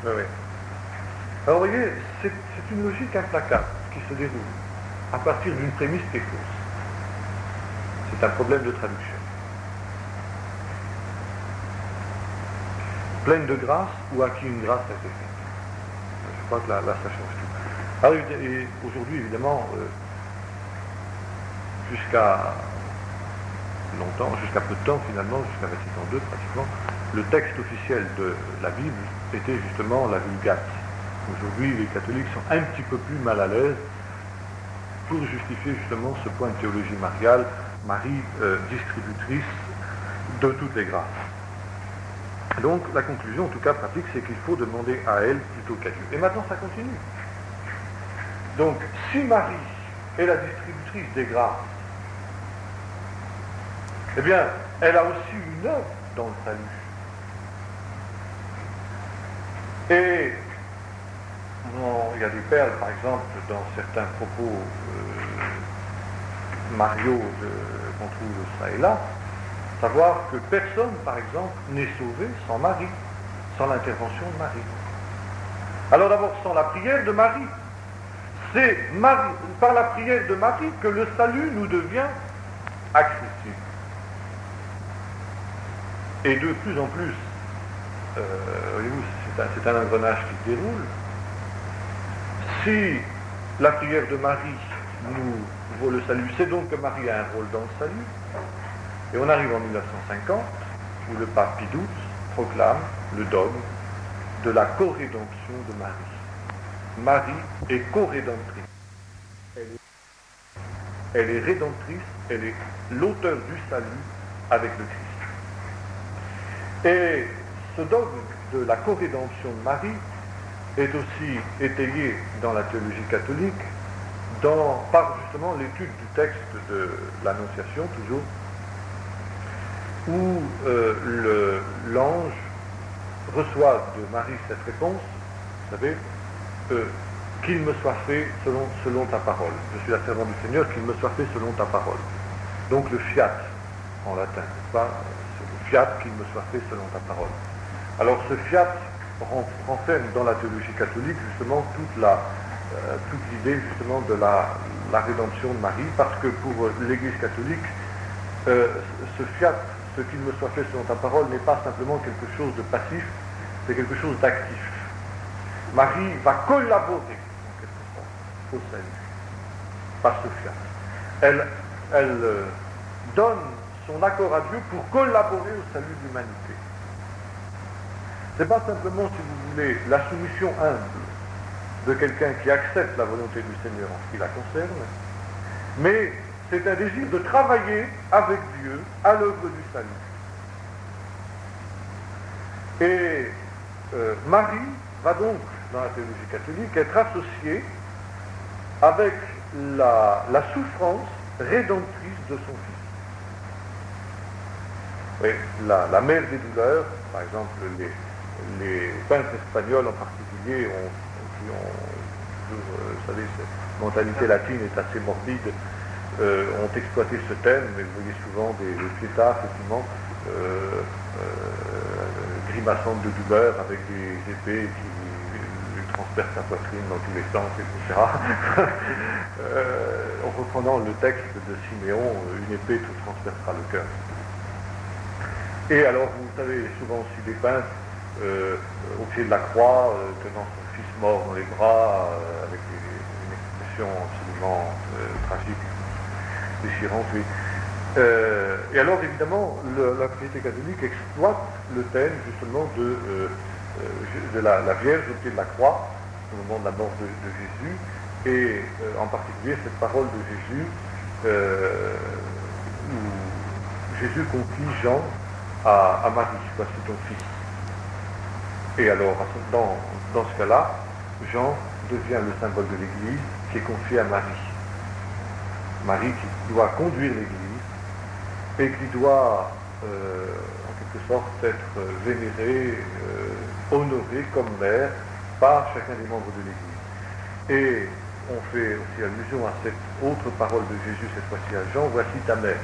Oui, oui. Alors, vous voyez, c'est une logique implacable qui se déroule à partir d'une prémisse qui est fausse. C'est un problème de traduction. Pleine de grâce ou à qui une grâce a été faite. Je crois que là ça change tout. Alors, et aujourd'hui, évidemment, jusqu'à longtemps, jusqu'à peu de temps finalement, jusqu'à Vatican II pratiquement, le texte officiel de la Bible était justement la Vulgate. Aujourd'hui, les catholiques sont un petit peu plus mal à l'aise pour justifier justement ce point de théologie mariale, Marie distributrice de toutes les grâces. Donc la conclusion, en tout cas pratique, c'est qu'il faut demander à elle plutôt qu'à Dieu. Et maintenant ça continue. Donc si Marie est la distributrice des grâces, eh bien, elle a aussi une œuvre dans le salut. Et il y a des perles, par exemple, dans certains propos mariaux qu'on trouve ça et là, savoir que personne, par exemple, n'est sauvé sans Marie, sans l'intervention de Marie. Alors d'abord, sans la prière de Marie. C'est par la prière de Marie que le salut nous devient accessible. Et de plus en plus, voyez-vous, c'est un engrenage qui se déroule. Si la prière de Marie nous vaut le salut, c'est donc que Marie a un rôle dans le salut. Et on arrive en 1950, où le pape Pie XII proclame le dogme de la co-rédemption de Marie. Marie est co-rédemptrice. Elle est rédemptrice, elle est l'auteur du salut avec le Christ. Et ce dogme de la co-rédemption de Marie est aussi étayé dans la théologie catholique par justement l'étude du texte de l'Annonciation, toujours, où l'ange reçoit de Marie cette réponse, vous savez, qu'il me soit fait selon ta parole. Je suis la servante du Seigneur, qu'il me soit fait selon ta parole. Donc le fiat en latin, n'est-ce pas? C'est le fiat, qu'il me soit fait selon ta parole. Alors ce fiat renferme dans la théologie catholique justement toute l'idée justement de la rédemption de Marie, parce que pour l'Église catholique, ce fiat, ce qu'il me soit fait selon ta parole, n'est pas simplement quelque chose de passif, c'est quelque chose d'actif. Marie va collaborer, en quelque sorte, au salut, par ce fiat. Elle donne son accord à Dieu pour collaborer au salut de l'humanité. Ce n'est pas simplement, si vous voulez, la soumission humble de quelqu'un qui accepte la volonté du Seigneur en ce qui la concerne, mais c'est un désir de travailler avec Dieu à l'œuvre du salut. Et Marie va donc, dans la théologie catholique, être associée avec la souffrance rédemptrice de son Fils. Oui, la mère des douleurs, par exemple, les peintres espagnols en particulier vous savez, cette mentalité latine est assez morbide, ont exploité ce thème, mais vous voyez souvent des piétas, effectivement, grimaçantes de douleur avec des épées qui lui transpercent la poitrine dans tous les sens, etc. En reprenant le texte de Siméon, une épée te transpercera le cœur. Et alors, vous savez, souvent aussi des peintres au pied de la croix, tenant son fils mort dans les bras, avec une expression absolument tragique, déchirante, oui. Et alors, évidemment, la Trinité catholique exploite le thème, justement, de la Vierge au pied de la croix, au moment de la mort de Jésus, et en particulier cette parole de Jésus, où Jésus confie Jean à Marie, voici ton fils. Et alors, dans ce cas-là, Jean devient le symbole de l'Église qui est confié à Marie. Marie qui doit conduire l'Église et qui doit, en quelque sorte, être vénérée, honorée comme mère par chacun des membres de l'Église. Et on fait aussi allusion à cette autre parole de Jésus, cette fois-ci à Jean, voici ta mère.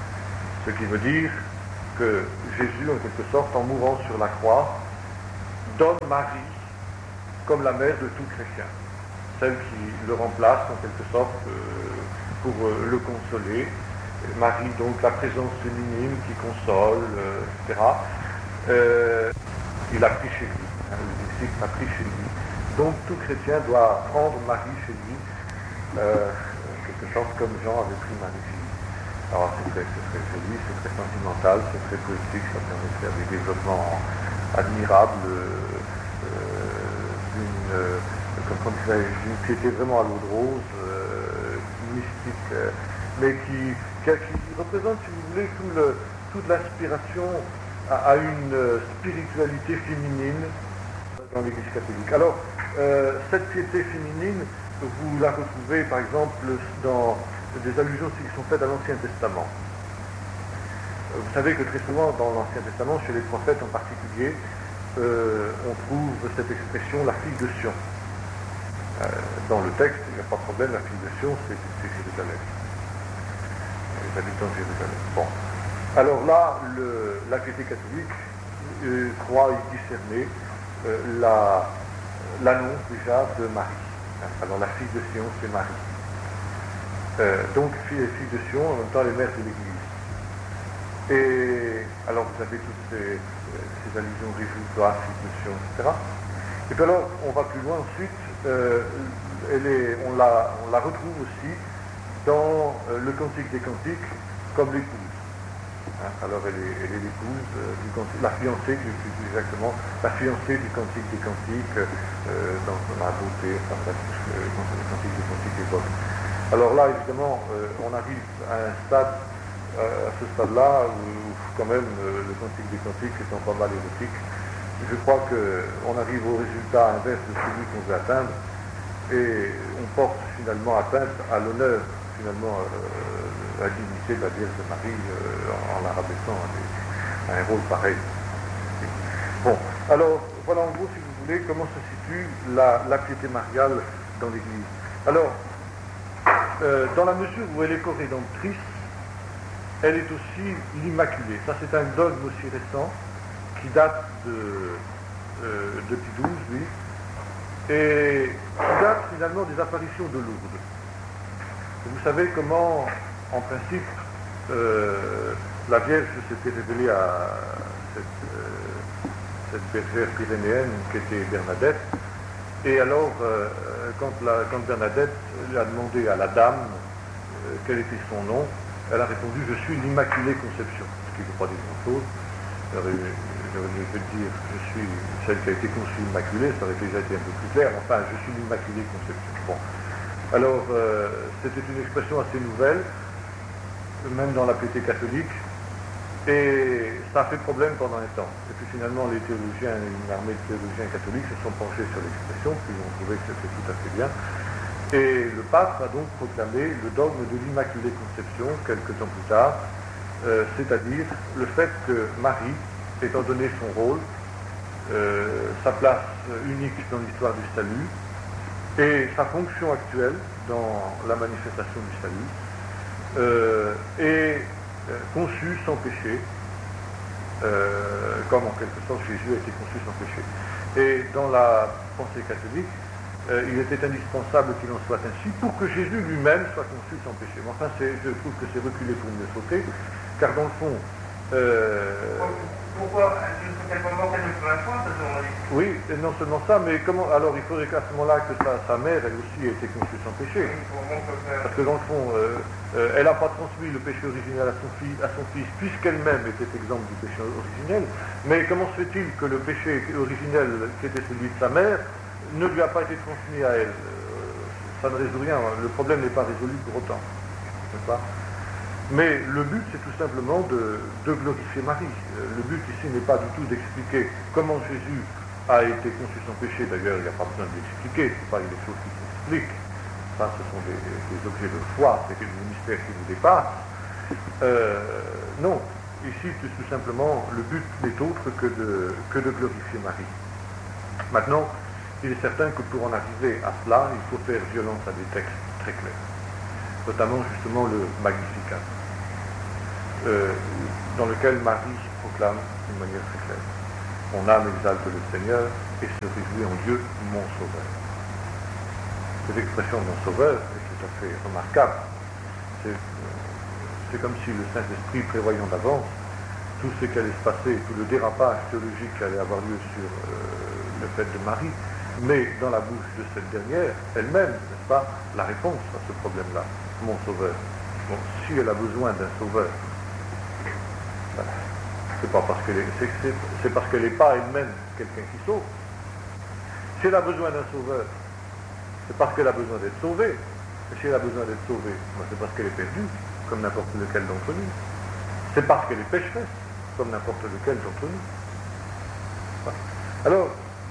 Ce qui veut dire que Jésus, en quelque sorte, en mourant sur la croix, donne Marie comme la mère de tout chrétien, celle qui le remplace en quelque sorte pour le consoler. Marie, donc la présence féminine qui console, etc. Il a pris chez lui, le disciple a pris chez lui. Donc tout chrétien doit prendre Marie chez lui, quelque sorte comme Jean avait pris Marie chez lui. Alors c'est très joli, c'est très sentimental, c'est très poétique, ça permet de faire des développements admirables d'une piété vraiment à l'eau de rose, mystique, mais qui représente, si vous voulez, toute l'aspiration à une spiritualité féminine dans l'Église catholique. Alors, cette piété féminine, vous la retrouvez par exemple dans des allusions qui sont faites à l'Ancien Testament. Vous savez que très souvent dans l'Ancien Testament, chez les prophètes en particulier, on trouve cette expression la fille de Sion. Dans le texte, il n'y a pas de problème, la fille de Sion, c'est Jérusalem. Les habitants de Jérusalem. Bon. Alors là, la piété catholique croit y discerner l'annonce déjà de Marie. Alors la fille de Sion, c'est Marie. Donc fille de Sion, en même temps les mères de l'Église. Et alors vous avez toutes ces allusions réjouitoires, fille de Sion, etc. Et puis alors on va plus loin ensuite, on la retrouve aussi dans le Cantique des Cantiques comme l'épouse. Alors elle est l'épouse du cantique, la fiancée plus exactement, la fiancée du Cantique des Cantiques dans la beauté, enfin bref, le Cantique des Cantiques évoque. Alors là, évidemment, on arrive à un stade, à ce stade-là, où quand même le Cantique des Cantiques étant pas mal érotique, je crois qu'on arrive au résultat inverse de celui qu'on veut atteindre, et on porte finalement atteinte à l'honneur, finalement, la dignité de la Vierge de Marie en la rabaissant à un rôle pareil. Bon, alors, voilà en gros, si vous voulez, comment se situe la piété mariale dans l'Église. Alors, dans la mesure où elle est co-rédemptrice, elle est aussi l'Immaculée. Ça, c'est un dogme aussi récent qui date de Pie XII, lui, et qui date finalement des apparitions de Lourdes. Vous savez comment, en principe, la Vierge s'était révélée à cette bergère pyrénéenne qui était Bernadette, et alors, quand Bernadette lui a demandé à la dame quel était son nom, elle a répondu « Je suis l'Immaculée Conception », ce qui ne veut pas dire grand-chose. J'aurais mieux dire « Je suis celle qui a été conçue immaculée », ça aurait déjà été un peu plus clair, enfin « Je suis l'Immaculée Conception ». Bon. Alors, c'était une expression assez nouvelle, même dans la piété catholique, et ça a fait problème pendant un temps. Et puis finalement, les théologiens, une armée de théologiens catholiques se sont penchés sur l'expression, puis ont trouvé que c'était tout à fait bien. Et le pape a donc proclamé le dogme de l'Immaculée Conception, quelques temps plus tard, c'est-à-dire le fait que Marie, étant donné son rôle, sa place unique dans l'histoire du salut, et sa fonction actuelle dans la manifestation du salut, est conçue sans péché, comme en quelque sorte Jésus a été conçu sans péché. Et dans la pensée catholique, il était indispensable qu'il en soit ainsi pour que Jésus lui-même soit conçu sans péché. Mais enfin, je trouve que c'est reculé pour mieux sauter, car dans le fond... Pourquoi à quel moment elle ne peut pas parce qu'on a dit... Oui, et non seulement ça, mais comment... Alors il faudrait qu'à ce moment-là que sa mère, elle aussi, ait été conçue sans péché. Parce que dans le fond, elle n'a pas transmis le péché originel à son fils, puisqu'elle-même était exempte du péché originel. Mais comment se fait-il que le péché originel, qui était celui de sa mère, ne lui a pas été transmis à elle? Ça ne résout rien, le problème n'est pas résolu pour autant. N'est-ce pas? Mais le but, c'est tout simplement de glorifier Marie. Le but ici n'est pas du tout d'expliquer comment Jésus a été conçu sans péché. D'ailleurs, il n'y a pas besoin de l'expliquer, ce n'est pas des choses qui s'expliquent. Ça, ce sont des objets de foi, c'est le mystère qui vous dépasse. Non, ici, tout simplement, le but n'est autre que de glorifier Marie. Maintenant, il est certain que pour en arriver à cela, il faut faire violence à des textes très clairs, notamment justement le Magnificat, dans lequel Marie proclame d'une manière très claire. Mon âme exalte le Seigneur et se réjouit en Dieu, mon Sauveur. Cette expression mon Sauveur est tout à fait remarquable. C'est comme si le Saint-Esprit, prévoyant d'avance tout ce qui allait se passer, tout le dérapage théologique qui allait avoir lieu sur le fait de Marie, mais dans la bouche de cette dernière, elle-même, n'est-ce pas, la réponse à ce problème-là, mon Sauveur. Bon, si elle a besoin d'un Sauveur, c'est pas parce qu'elle c'est parce qu'elle n'est pas elle-même quelqu'un qui sauve. Si elle a besoin d'un Sauveur, c'est parce qu'elle a besoin d'être sauvée. Et si elle a besoin d'être sauvée, c'est parce qu'elle est perdue, comme n'importe lequel d'entre nous. C'est parce qu'elle est pécheresse, comme n'importe lequel d'entre nous. Alors,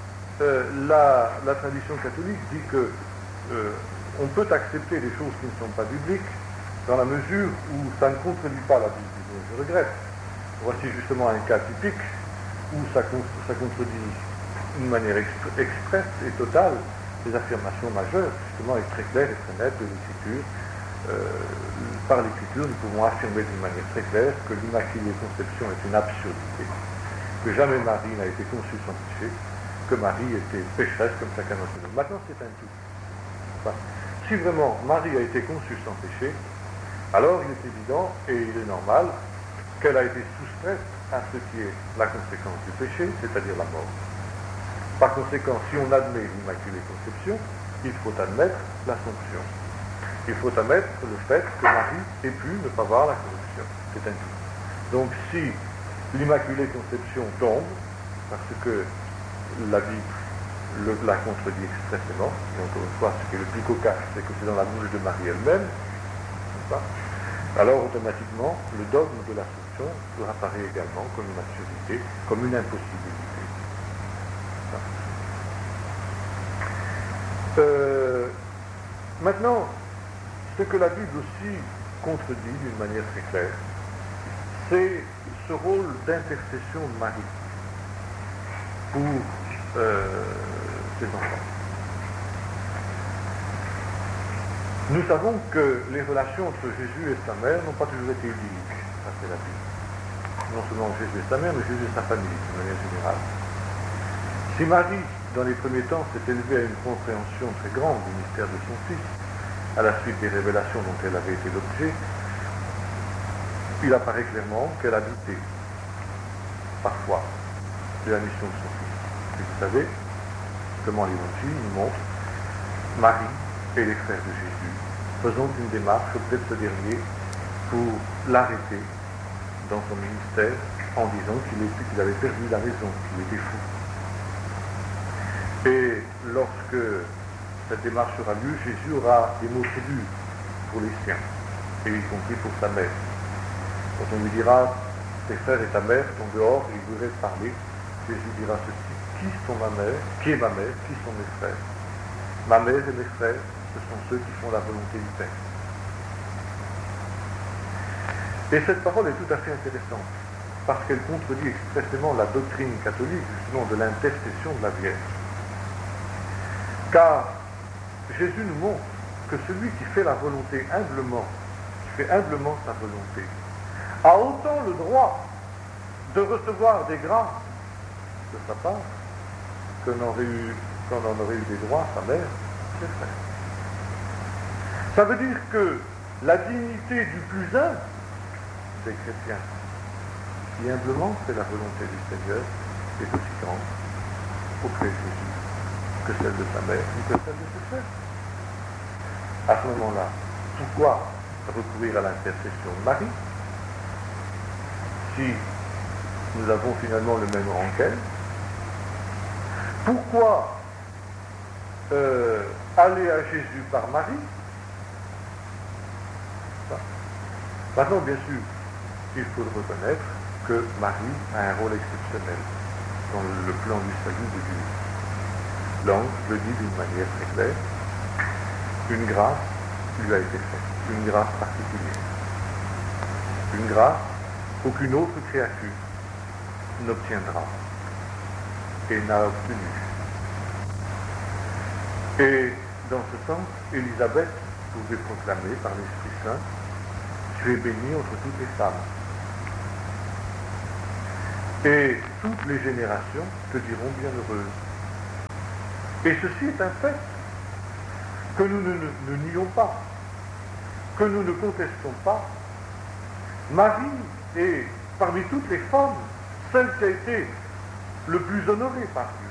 la tradition catholique dit que on peut accepter des choses qui ne sont pas bibliques dans la mesure où ça ne contredit pas la Bible. Je regrette. Voici justement un cas typique où ça contredit d'une manière expresse et totale des affirmations majeures, justement, et très claires et très nettes de l'Écriture. Par l'Écriture, nous pouvons affirmer d'une manière très claire que l'Immaculée Conception est une absurdité, que jamais Marie n'a été conçue sans péché, que Marie était pécheresse comme chacun d'entre nous. Maintenant, c'est un tout. Enfin, si vraiment Marie a été conçue sans péché, alors il est évident et il est normal qu'elle a été soustraite à ce qui est la conséquence du péché, c'est-à-dire la mort. Par conséquent, si on admet l'Immaculée Conception, il faut admettre l'Assomption. Il faut admettre le fait que Marie ait pu ne pas voir la corruption. C'est un tout. Donc si l'Immaculée Conception tombe, parce que la Bible la contredit expressément, et encore une fois, ce qui est le plus cocasse, c'est que c'est dans la bouche de Marie elle-même, n'est-ce pas ? Alors automatiquement, le dogme de l'Assomption leur apparaît également comme une absurdité, comme une impossibilité. Maintenant, ce que la Bible aussi contredit d'une manière très claire, c'est ce rôle d'intercession de Marie pour ses enfants. Nous savons que les relations entre Jésus et sa mère n'ont pas toujours été idylliques, ça c'est la Bible. Non seulement Jésus et sa mère, mais Jésus et sa famille, de manière générale. Si Marie, dans les premiers temps, s'est élevée à une compréhension très grande du mystère de son Fils, à la suite des révélations dont elle avait été l'objet, il apparaît clairement qu'elle a douté, parfois, de la mission de son Fils. Et vous savez comment l'Évangile nous montre Marie et les frères de Jésus faisant une démarche auprès de ce dernier pour l'arrêter dans son ministère en disant qu'il avait perdu la raison, qu'il était fou. Et lorsque cette démarche aura lieu, Jésus aura des mots très durs pour les siens, et y compris pour sa mère. Quand on lui dira, tes frères et ta mère sont dehors et ils voudraient parler, Jésus dira ceci, qui sont ma mère, qui est ma mère, qui sont mes frères? Ma mère et mes frères, ce sont ceux qui font la volonté du Père. Et cette parole est tout à fait intéressante, parce qu'elle contredit expressément la doctrine catholique, justement, de l'intercession de la Vierge. Car Jésus nous montre que celui qui fait la volonté humblement, qui fait humblement sa volonté, a autant le droit de recevoir des grâces de sa part qu'en aurait eu des droits sa mère, ses frères. Ça veut dire que la dignité du plus humble des chrétiens, qui humblement fait la volonté du Seigneur, est aussi grande auprès de Jésus que celle de sa mère ou que celle de ses frères. À ce moment-là, pourquoi recourir à l'intercession de Marie si nous avons finalement le même rang qu'elle? Pourquoi aller à Jésus par Marie? Maintenant, bien sûr, il faut reconnaître que Marie a un rôle exceptionnel dans le plan du salut de Dieu. L'ange le dit d'une manière très claire, une grâce lui a été faite, une grâce particulière. Une grâce qu'aucune autre créature n'obtiendra et n'a obtenu. Et dans ce sens, Élisabeth pouvait proclamer par l'Esprit Saint, tu es bénie entre toutes les femmes. Et toutes les générations te diront bienheureuse. Et ceci est un fait que nous ne nions pas, que nous ne contestons pas. Marie est, parmi toutes les femmes, celle qui a été le plus honorée par Dieu,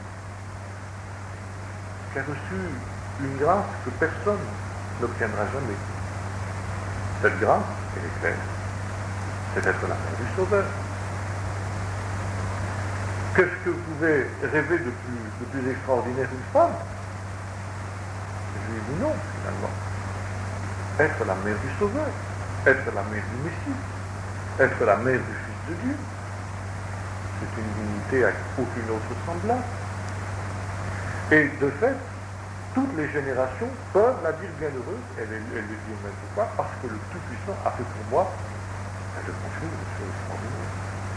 qui a reçu une grâce que personne n'obtiendra jamais. Cette grâce, elle est claire, c'est d'être la mère du Sauveur. Qu'est-ce que vous pouvez rêver de plus extraordinaire une femme? Je lui dis non, finalement. Être la mère du Sauveur, être la mère du Messie, être la mère du Fils de Dieu, c'est une dignité à aucune autre semblable. Et de fait, toutes les générations peuvent la dire bienheureuse, elle le dit même pourquoi, parce que le Tout-Puissant a fait pour moi de grandes choses, des choses extraordinaires.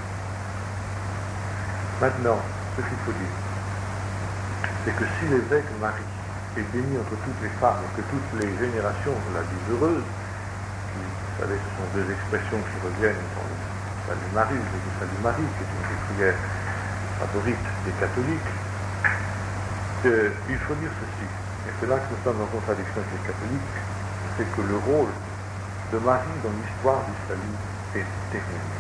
Maintenant, ce qu'il faut dire, c'est que si l'évêque Marie est béni entre toutes les femmes et que toutes les générations la disent heureuse, qui, vous savez, ce sont deux expressions qui reviennent dans le Salut Marie, le Salut Marie, qui est une des prières favorites des catholiques, il faut dire ceci, et c'est là que nous sommes en contradiction avec les catholiques, c'est que le rôle de Marie dans l'histoire du salut est éternel.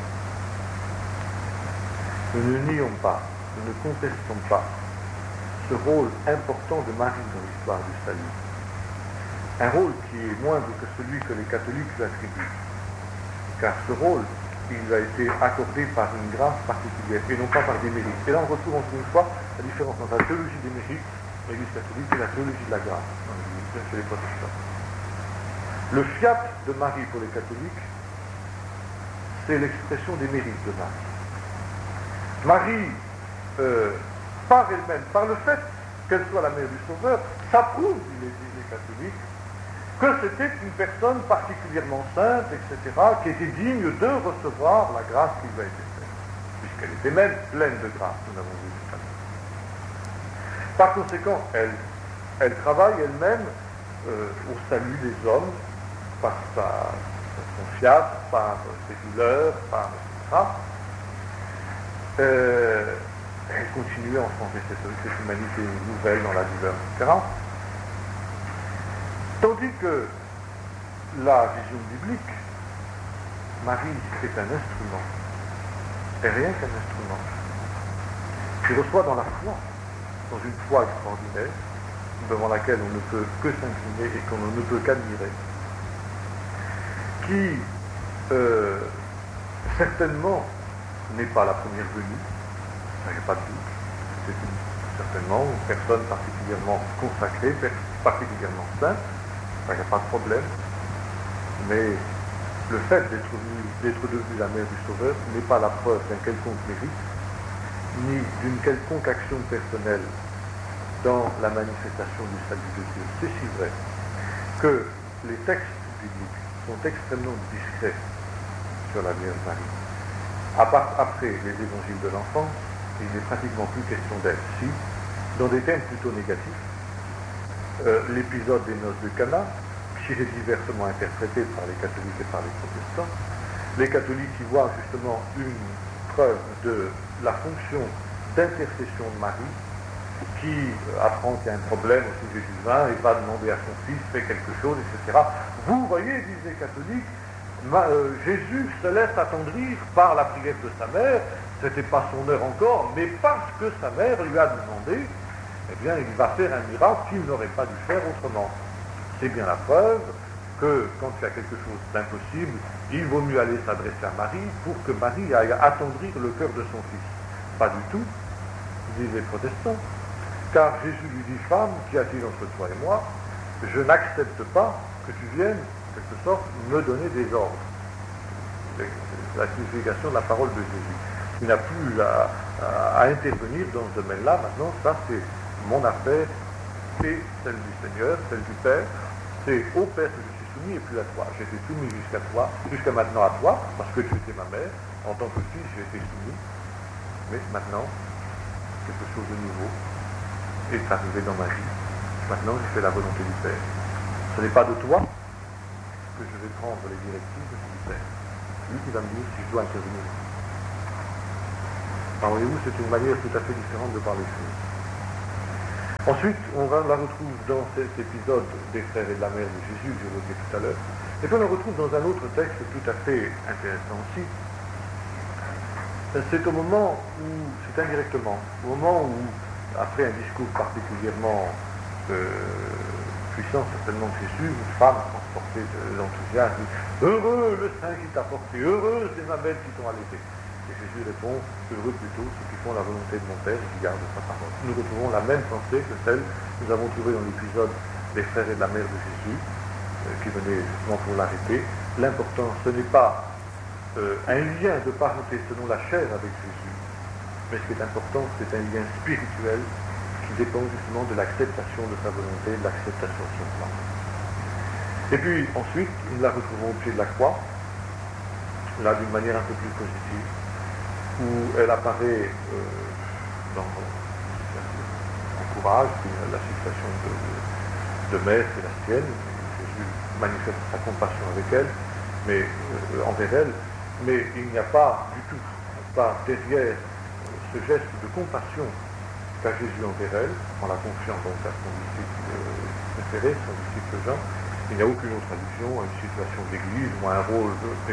Nous ne nions pas, nous ne contestons pas ce rôle important de Marie dans l'histoire du salut. Un rôle qui est moindre que celui que les catholiques lui attribuent. Car ce rôle, il a été accordé par une grâce particulière et non pas par des mérites. Et là on retrouve encore une fois la différence entre la théologie des mérites, l'Église catholique, et la théologie de la grâce, chez les protestants. Le fiat de Marie pour les catholiques, c'est l'expression des mérites de Marie. Marie, par elle-même, par le fait qu'elle soit la mère du Sauveur, s'approuve, les catholiques, que c'était une personne particulièrement sainte, etc., qui était digne de recevoir la grâce qui lui a été faite, puisqu'elle était même pleine de grâce, nous l'avons vu tout à l'heure. Par conséquent, elle travaille elle-même au salut des hommes, par son fiat, par ses douleurs, par etc. Elle continuait à enfanter cette humanité nouvelle dans la douleur, etc. Tandis que la vision biblique, Marie est un instrument, et rien qu'un instrument, qui reçoit dans la foi, dans une foi extraordinaire, devant laquelle on ne peut que s'incliner et qu'on ne peut qu'admirer, qui certainement n'est pas la première venue, il n'y a pas de doute, c'est certainement une personne particulièrement consacrée, particulièrement sainte, il n'y a pas de problème, mais le fait d'être devenue la mère du Sauveur n'est pas la preuve d'un quelconque mérite, ni d'une quelconque action personnelle dans la manifestation du salut de Dieu. C'est si vrai que les textes bibliques sont extrêmement discrets sur la Vierge Marie. Après les évangiles de l'enfance, il n'est pratiquement plus question d'elle. Si, dans des termes plutôt négatifs, l'épisode des noces de Cana, qui est diversement interprété par les catholiques et par les protestants, les catholiques y voient justement une preuve de la fonction d'intercession de Marie, qui apprend qu'il y a un problème au sujet du vin et va demander à son fils, fais quelque chose, etc. Vous voyez, disent les catholiques, Jésus se laisse attendrir par la prière de sa mère, c'était pas son heure encore, mais parce que sa mère lui a demandé, eh bien, il va faire un miracle qu'il n'aurait pas dû faire autrement. C'est bien la preuve que quand il y a quelque chose d'impossible, il vaut mieux aller s'adresser à Marie pour que Marie aille attendrir le cœur de son fils. Pas du tout, disent les protestants, car Jésus lui dit, femme, qu'y a-t-il entre toi et moi? Je n'accepte pas que tu viennes, en quelque sorte, me donner des ordres. C'est la signification de la parole de Jésus. Il n'a plus à intervenir dans ce domaine-là. Maintenant, ça c'est mon affaire, c'est celle du Seigneur, celle du Père. C'est au Père que je suis soumis et plus à toi. J'étais soumis jusqu'à maintenant à toi, parce que tu étais ma mère. En tant que fils, j'ai été soumis. Mais maintenant, quelque chose de nouveau est arrivé dans ma vie. Maintenant, je fais la volonté du Père. Ce n'est pas de toi que je vais prendre les directives du Père. Lui qui va me dire si je dois intervenir. Enfin, voyez-vous, c'est une manière tout à fait différente de voir les choses. Ensuite, on la retrouve dans cet épisode des frères et de la mère de Jésus que j'évoquais tout à l'heure. Et puis on la retrouve dans un autre texte tout à fait intéressant aussi. C'est au moment où, c'est indirectement, au moment où, après un discours particulièrement puissant certainement de Jésus, une femme transportée de l'enthousiasme dit « Heureux le sein qui t'a porté, heureuse les mamelles qui t'ont allaité ». Et Jésus répond « Heureux plutôt ceux qui font la volonté de mon Père et qui gardent sa parole ». Nous retrouvons la même pensée que celle que nous avons trouvée dans l'épisode des frères et de la mère de Jésus, qui venait justement pour l'arrêter. L'important, ce n'est pas un lien de parenté selon la chair avec Jésus, mais ce qui est important, c'est un lien spirituel qui dépend justement de l'acceptation de sa volonté, de l'acceptation de son plan. Et puis ensuite, nous la retrouvons au pied de la croix, là d'une manière un peu plus positive, où elle apparaît dans son courage, la situation de mère c'est la sienne. Jésus manifeste sa compassion avec elle, mais envers elle, mais il n'y a pas du tout, pas derrière ce geste de compassion qu'a Jésus envers elle, en la confiant donc à son disciple préféré, son disciple Jean, il n'y a aucune autre allusion à une situation d'église ou à un rôle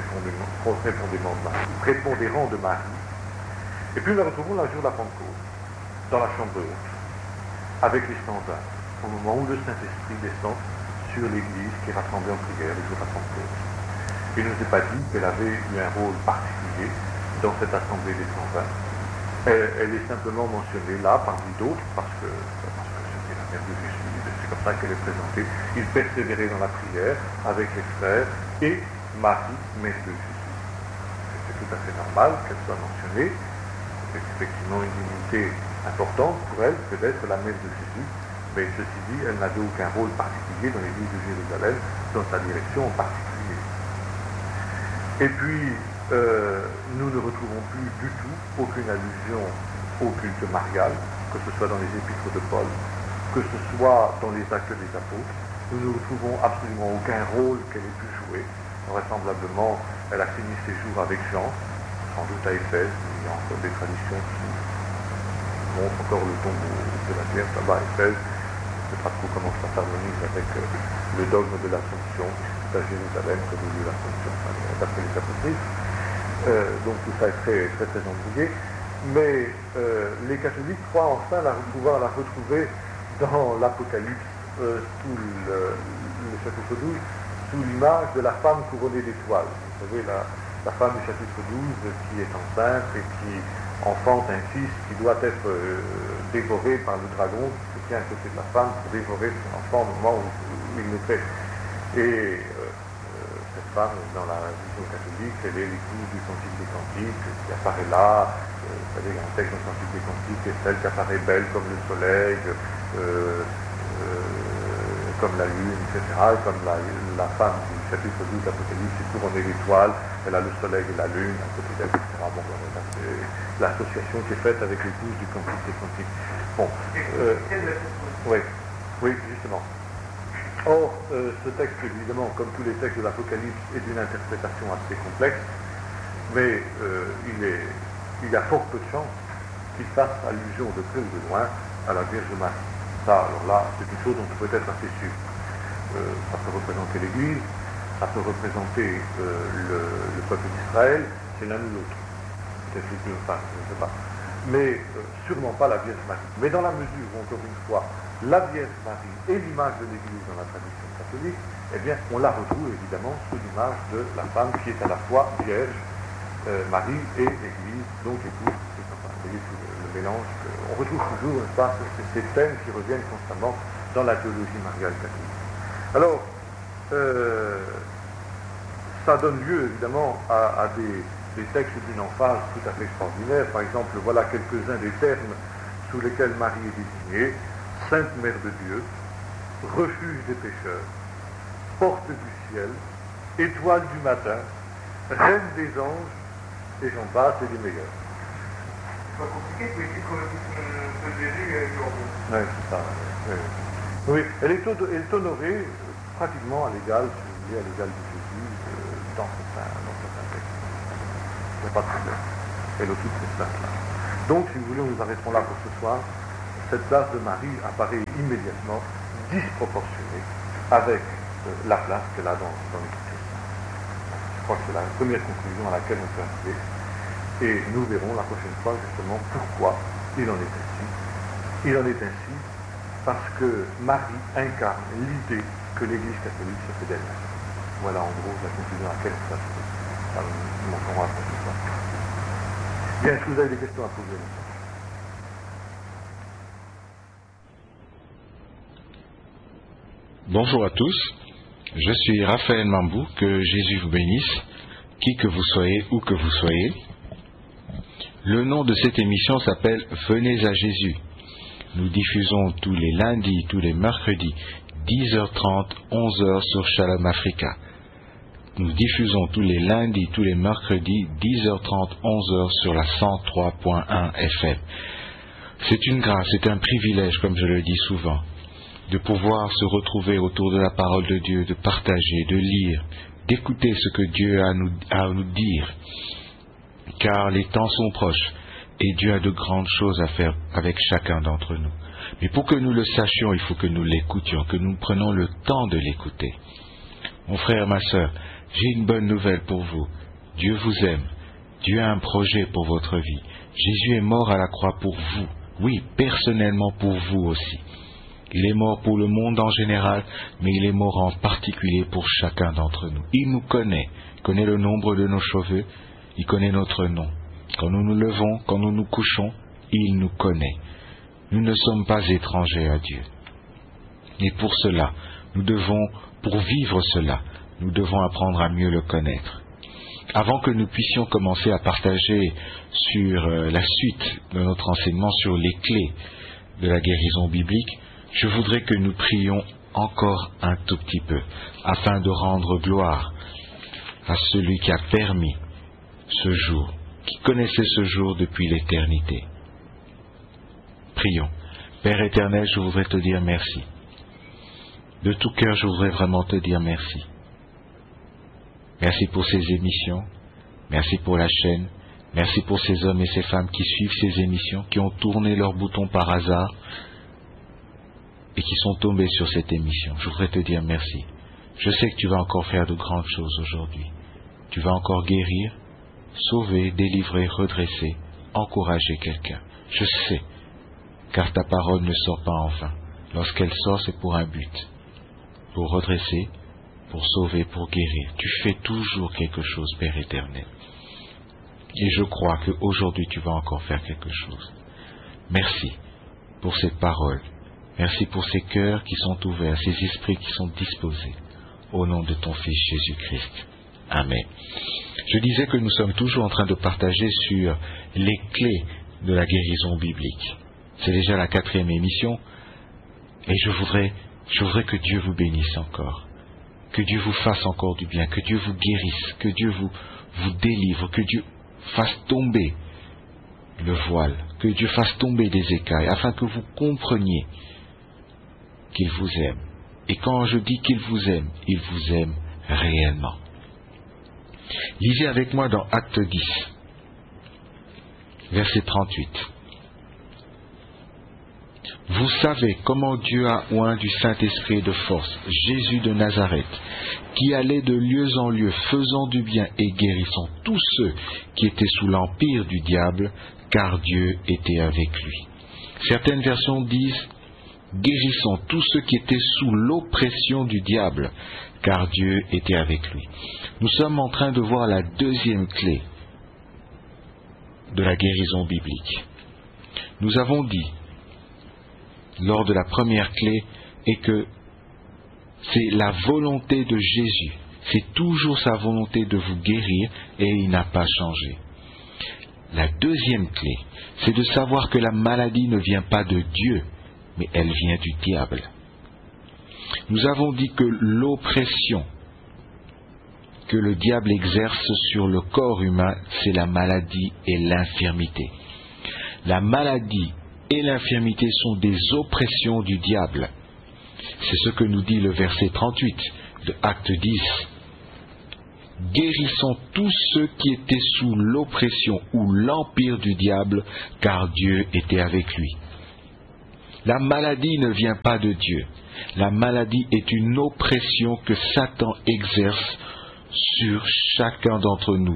prépondérant de Marie. Et puis nous la retrouvons le jour de la Pentecôte, dans la chambre haute, avec les standards, au moment où le Saint-Esprit descend sur l'église qui est rassemblée en prière le jour de la Pentecôte. Il ne nous est pas dit qu'elle avait eu un rôle particulier dans cette assemblée des 120. Elle est simplement mentionnée là parmi d'autres parce que c'était la mère de Jésus, c'est comme ça qu'elle est présentée. Il persévérait dans la prière avec les frères et Marie, mère de Jésus. C'est tout à fait normal qu'elle soit mentionnée. C'est effectivement une dignité importante pour elle que d'être la mère de Jésus, mais ceci dit, elle n'avait aucun rôle particulier dans l'église de Jérusalem, dans sa direction en particulier. Et puis, nous ne retrouvons plus du tout aucune allusion au culte marial, que ce soit dans les épîtres de Paul, que ce soit dans les actes des apôtres. Nous ne retrouvons absolument aucun rôle qu'elle ait pu jouer. Vraisemblablement, elle a fini ses jours avec Jean, sans doute à Éphèse. Il y a encore des traditions qui montrent encore le tombeau de la Vierge là-bas à Éphèse. Je ne sais pas trop comment ça s'harmonise avec le dogme de l'Assomption, c'est à Jérusalem que nous lieu l'Assomption, d'après les apôtres. Donc tout ça est très, très, très embrouillé. Mais les catholiques croient enfin pouvoir la retrouver dans l'Apocalypse, sous le chapitre 12, sous l'image de la femme couronnée d'étoiles. Vous savez, la femme du chapitre 12 qui est enceinte et qui enfante un fils qui doit être dévoré par le dragon qui se tient à côté de la femme pour dévorer son enfant au moment où il le fait. Et cette femme, dans la vision catholique, elle est l'épouse du Cantique des Cantiques qui apparaît là. Vous savez, il y a un texte dans le Cantique des Cantiques qui est celle qui apparaît belle comme le soleil, comme la lune, etc. Et comme la femme du chapitre 12 de l'Apocalypse est couronnée d'étoiles, elle a le soleil et la lune à côté d'elle, etc. Bon, voilà, c'est l'association qui est faite avec l'épouse du Cantique des Cantiques. Bon, oui, justement. Or, ce texte, évidemment, comme tous les textes de l'Apocalypse, est d'une interprétation assez complexe, mais il y a fort peu de chances qu'il fasse allusion de près ou de loin à la Vierge Marie. Ça, alors là, c'est une chose dont on peut être assez sûr. Ça peut représenter l'Église, ça peut représenter le peuple d'Israël, c'est l'un ou l'autre. Peut-être les deux, enfin, je ne sais pas. Mais sûrement pas la Vierge Marie. Mais dans la mesure où, encore une fois, la Vierge Marie est l'image de l'Église dans la tradition catholique, eh bien, on la retrouve évidemment sous l'image de la femme qui est à la fois Vierge, Marie et l'Église, donc épouse. Enfin, vous voyez tout le mélange. On retrouve toujours, n'est-ce pas, ces thèmes qui reviennent constamment dans la théologie mariale catholique. Alors, ça donne lieu évidemment à des textes d'une emphase tout à fait extraordinaire. Par exemple, voilà quelques-uns des termes sous lesquels Marie est désignée: Sainte Mère de Dieu, refuge des pécheurs, porte du ciel, étoile du matin, reine des anges, et j'en passe, et des meilleurs. C'est pas compliqué, mais c'est que Jésus est aujourd'hui. Oui, c'est ça. Oui, elle est honorée pratiquement à l'égal, si vous voulez, à l'égal de Jésus dans certains textes. Il n'y a pas de problème. Elle occupe cette place-là. Donc, si vous voulez, nous arrêterons là pour ce soir. Cette place de Marie apparaît immédiatement disproportionnée avec la place qu'elle a dans l'Écriture. Je crois que c'est la première conclusion à laquelle on peut arriver. Et nous verrons la prochaine fois justement pourquoi il en est ainsi. Il en est ainsi parce que Marie incarne l'idée que l'Église catholique se fait d'elle-même. Voilà en gros la conclusion à laquelle on peut arriver. Alors, nous montrerons après ce soir. Bien, est-ce que vous avez des questions à poser? Bonjour à tous, je suis Raphaël Mambou, que Jésus vous bénisse, qui que vous soyez, où que vous soyez. Le nom de cette émission s'appelle Venez à Jésus. Nous diffusons tous les lundis, tous les mercredis, 10h30, 11h sur Shalom Africa. Nous diffusons tous les lundis, tous les mercredis, 10h30, 11h sur la 103.1 FM. C'est une grâce, c'est un privilège, comme je le dis souvent, de pouvoir se retrouver autour de la parole de Dieu, de partager, de lire, d'écouter ce que Dieu a à nous dire, car les temps sont proches et Dieu a de grandes choses à faire avec chacun d'entre nous. Mais pour que nous le sachions, il faut que nous l'écoutions, que nous prenions le temps de l'écouter. Mon frère, ma sœur, j'ai une bonne nouvelle pour vous. Dieu vous aime. Dieu a un projet pour votre vie. Jésus est mort à la croix pour vous. Oui, personnellement pour vous aussi. Il est mort pour le monde en général, mais il est mort en particulier pour chacun d'entre nous. Il nous connaît, il connaît le nombre de nos cheveux, il connaît notre nom. Quand nous nous levons, quand nous nous couchons, il nous connaît. Nous ne sommes pas étrangers à Dieu. Et pour cela, pour vivre cela, nous devons apprendre à mieux le connaître. Avant que nous puissions commencer à partager sur la suite de notre enseignement sur les clés de la guérison biblique, je voudrais que nous prions encore un tout petit peu, afin de rendre gloire à celui qui a permis ce jour, qui connaissait ce jour depuis l'éternité. Prions. Père éternel, je voudrais te dire merci. De tout cœur, je voudrais vraiment te dire merci. Merci pour ces émissions, merci pour la chaîne, merci pour ces hommes et ces femmes qui suivent ces émissions, qui ont tourné leur bouton par hasard, et qui sont tombés sur cette émission. Je voudrais te dire merci. Je sais que tu vas encore faire de grandes choses aujourd'hui. Tu vas encore guérir, sauver, délivrer, redresser, encourager quelqu'un. Je sais, car ta parole ne sort pas en vain. Lorsqu'elle sort, c'est pour un but. Pour redresser, pour sauver, pour guérir. Tu fais toujours quelque chose, Père éternel. Et je crois qu'aujourd'hui, tu vas encore faire quelque chose. Merci pour cette parole. Merci pour ces cœurs qui sont ouverts, ces esprits qui sont disposés. Au nom de ton Fils Jésus-Christ. Amen. Je disais que nous sommes toujours en train de partager sur les clés de la guérison biblique. C'est déjà la 4e émission. Et je voudrais que Dieu vous bénisse encore. Que Dieu vous fasse encore du bien. Que Dieu vous guérisse. Que Dieu vous délivre. Que Dieu fasse tomber le voile. Que Dieu fasse tomber des écailles. Afin que vous compreniez qu'il vous aime. Et quand je dis qu'il vous aime réellement. Lisez avec moi dans Acte 10, verset 38. Vous savez comment Dieu a oint du Saint-Esprit et de force Jésus de Nazareth, qui allait de lieu en lieu, faisant du bien et guérissant tous ceux qui étaient sous l'empire du diable, car Dieu était avec lui. Certaines versions disent guérissant tous ceux qui étaient sous l'oppression du diable, car Dieu était avec lui. Nous sommes en train de voir la 2e clé de la guérison biblique. Nous avons dit, lors de la première clé, et que c'est la volonté de Jésus. C'est toujours sa volonté de vous guérir, et il n'a pas changé. La 2e clé, c'est de savoir que la maladie ne vient pas de Dieu, mais elle vient du diable. Nous avons dit que l'oppression que le diable exerce sur le corps humain, c'est la maladie et l'infirmité. La maladie et l'infirmité sont des oppressions du diable. C'est ce que nous dit le verset 38 de Acte 10. guérissant tous ceux qui étaient sous l'oppression ou l'empire du diable, car Dieu était avec lui. La maladie ne vient pas de Dieu. La maladie est une oppression que Satan exerce sur chacun d'entre nous.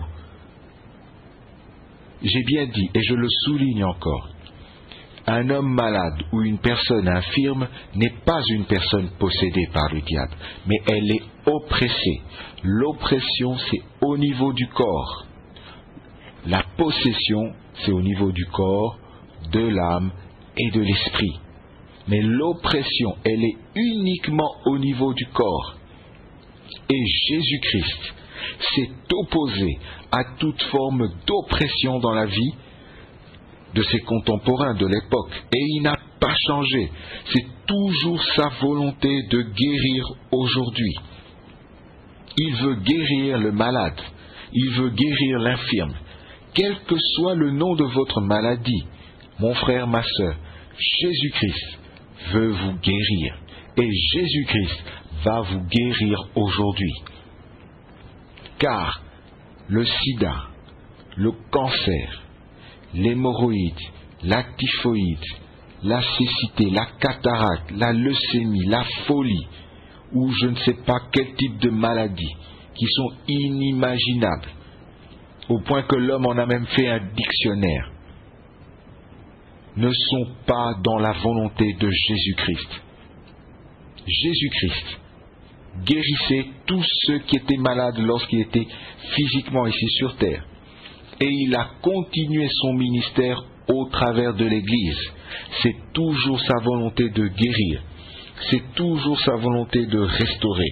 J'ai bien dit, et je le souligne encore, un homme malade ou une personne infirme n'est pas une personne possédée par le diable, mais elle est oppressée. L'oppression, c'est au niveau du corps. La possession, c'est au niveau du corps, de l'âme et de l'esprit. Mais l'oppression, elle est uniquement au niveau du corps. Et Jésus-Christ s'est opposé à toute forme d'oppression dans la vie de ses contemporains de l'époque. Et il n'a pas changé. C'est toujours sa volonté de guérir aujourd'hui. Il veut guérir le malade. Il veut guérir l'infirme. Quel que soit le nom de votre maladie, mon frère, ma sœur, Jésus-Christ veut vous guérir. Et Jésus-Christ va vous guérir aujourd'hui. Car le sida, le cancer, l'hémorroïde, la typhoïde, la cécité, la cataracte, la leucémie, la folie, ou je ne sais pas quel type de maladies qui sont inimaginables, au point que l'homme en a même fait un dictionnaire, ne sont pas dans la volonté de Jésus-Christ. Jésus-Christ guérissait tous ceux qui étaient malades lorsqu'il était physiquement ici sur terre. Et il a continué son ministère au travers de l'Église. C'est toujours sa volonté de guérir. C'est toujours sa volonté de restaurer.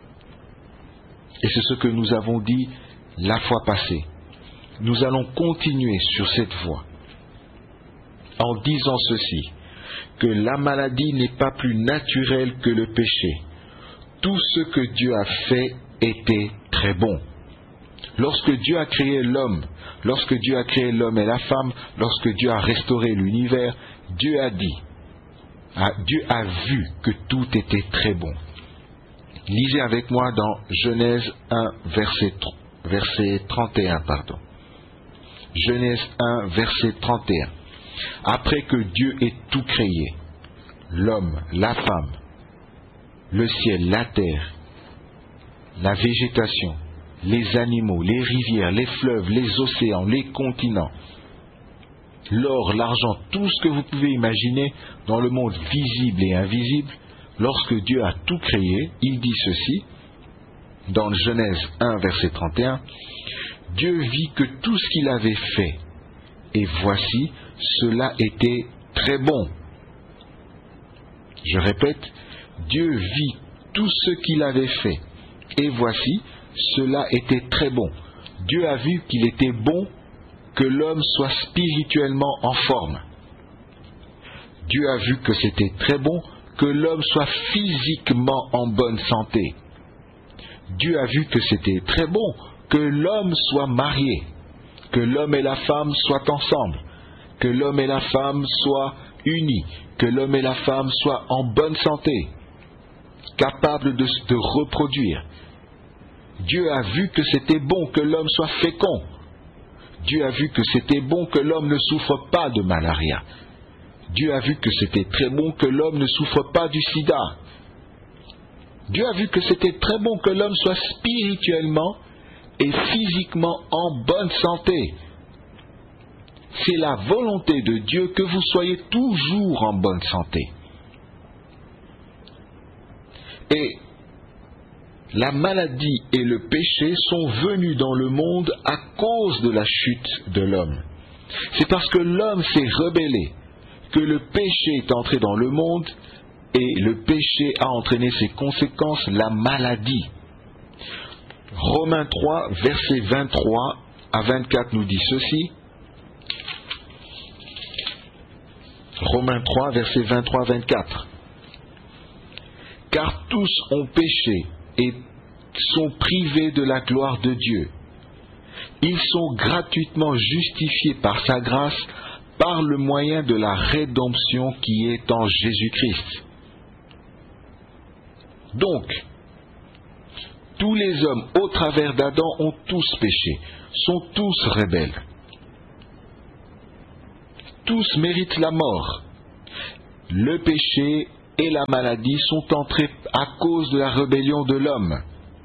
Et c'est ce que nous avons dit la fois passée. Nous allons continuer sur cette voie en disant ceci, que la maladie n'est pas plus naturelle que le péché. Tout ce que Dieu a fait était très bon. Lorsque Dieu a créé l'homme, lorsque Dieu a créé l'homme et la femme, lorsque Dieu a restauré l'univers, Dieu a dit, Dieu a vu que tout était très bon. Lisez avec moi dans Genèse 1, verset 31. Genèse 1, verset 31. Après que Dieu ait tout créé, l'homme, la femme, le ciel, la terre, la végétation, les animaux, les rivières, les fleuves, les océans, les continents, l'or, l'argent, tout ce que vous pouvez imaginer dans le monde visible et invisible, lorsque Dieu a tout créé, il dit ceci, dans Genèse 1, verset 31, Dieu vit que tout ce qu'il avait fait, et voici, cela était très bon. Je répète, Dieu vit tout ce qu'il avait fait, et voici, cela était très bon. Dieu a vu qu'il était bon que l'homme soit spirituellement en forme. Dieu a vu que c'était très bon que l'homme soit physiquement en bonne santé. Dieu a vu que c'était très bon que l'homme soit marié, que l'homme et la femme soient ensemble, que l'homme et la femme soient unis, que l'homme et la femme soient en bonne santé, capables de reproduire. Dieu a vu que c'était bon que l'homme soit fécond. Dieu a vu que c'était bon que l'homme ne souffre pas de malaria. Dieu a vu que c'était très bon que l'homme ne souffre pas du sida. Dieu a vu que c'était très bon que l'homme soit spirituellement et physiquement en bonne santé. C'est la volonté de Dieu que vous soyez toujours en bonne santé. Et la maladie et le péché sont venus dans le monde à cause de la chute de l'homme. C'est parce que l'homme s'est rebellé que le péché est entré dans le monde et le péché a entraîné ses conséquences, la maladie. Romains 3, versets 23 à 24 nous dit ceci. Romains 3, versets 23 à 24. Car tous ont péché et sont privés de la gloire de Dieu. Ils sont gratuitement justifiés par sa grâce par le moyen de la rédemption qui est en Jésus-Christ. Donc, Tous les hommes au travers d'Adam ont tous péché, sont tous rebelles. Tous méritent la mort. Le péché et la maladie sont entrés à cause de la rébellion de l'homme.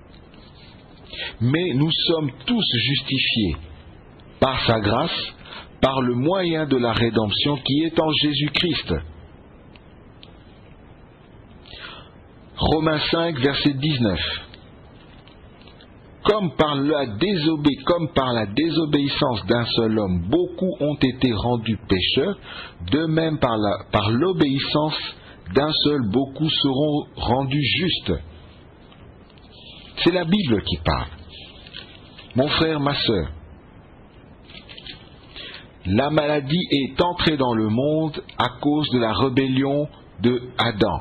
Mais nous sommes tous justifiés par sa grâce, par le moyen de la rédemption qui est en Jésus-Christ. Romains 5, verset 19. Comme par la désobéissance d'un seul homme, beaucoup ont été rendus pécheurs, de même par l'obéissance d'un seul, beaucoup seront rendus justes. C'est la Bible qui parle. Mon frère, ma sœur, la maladie est entrée dans le monde à cause de la rébellion de Adam.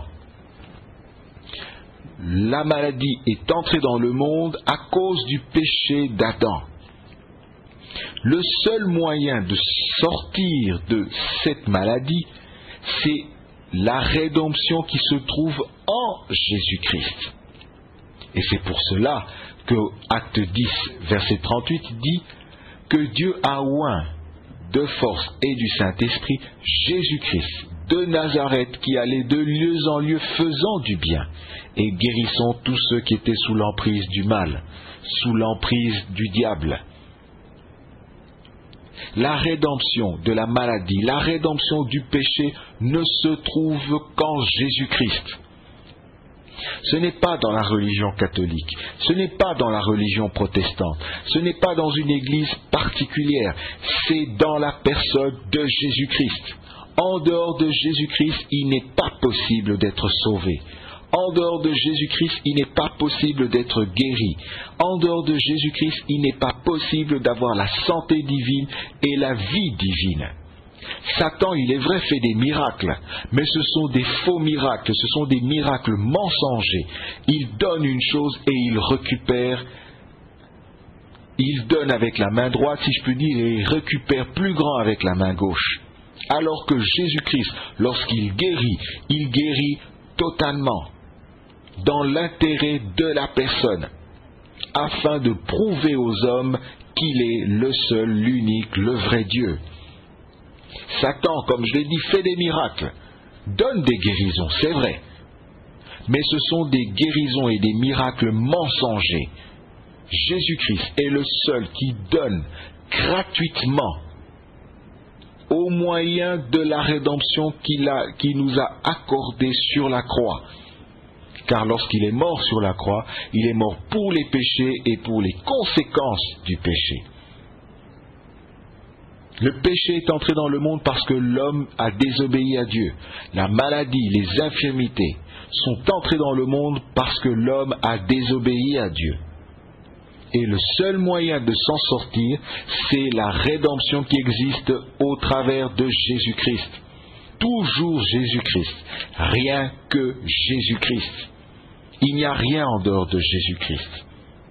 La maladie est entrée dans le monde à cause du péché d'Adam. Le seul moyen de sortir de cette maladie, c'est la rédemption qui se trouve en Jésus-Christ. Et c'est pour cela que Acte 10, verset 38 dit que Dieu a oint de force et du Saint-Esprit Jésus-Christ de Nazareth qui allait de lieu en lieu faisant du bien et guérissant tous ceux qui étaient sous l'emprise du mal, sous l'emprise du diable. La rédemption de la maladie, la rédemption du péché ne se trouve qu'en Jésus-Christ. Ce n'est pas dans la religion catholique, ce n'est pas dans la religion protestante, ce n'est pas dans une église particulière, c'est dans la personne de Jésus-Christ. En dehors de Jésus-Christ, il n'est pas possible d'être sauvé. En dehors de Jésus-Christ, il n'est pas possible d'être guéri. En dehors de Jésus-Christ, il n'est pas possible d'avoir la santé divine et la vie divine. Satan, il est vrai, fait des miracles, mais ce sont des faux miracles, ce sont des miracles mensongers. Il donne une chose et il récupère. Il donne avec la main droite, si je puis dire, et il récupère plus grand avec la main gauche. Alors que Jésus-Christ, lorsqu'il guérit totalement, dans l'intérêt de la personne, afin de prouver aux hommes qu'il est le seul, l'unique, le vrai Dieu. Satan, comme je l'ai dit, fait des miracles, donne des guérisons, c'est vrai, mais ce sont des guérisons et des miracles mensongers. Jésus-Christ est le seul qui donne gratuitement au moyen de la rédemption qu'il nous a accordée sur la croix. Car lorsqu'il est mort sur la croix, il est mort pour les péchés et pour les conséquences du péché. Le péché est entré dans le monde parce que l'homme a désobéi à Dieu. La maladie, les infirmités sont entrées dans le monde parce que l'homme a désobéi à Dieu. Et le seul moyen de s'en sortir, c'est la rédemption qui existe au travers de Jésus-Christ. Toujours Jésus-Christ, rien que Jésus-Christ. Il n'y a rien en dehors de Jésus-Christ.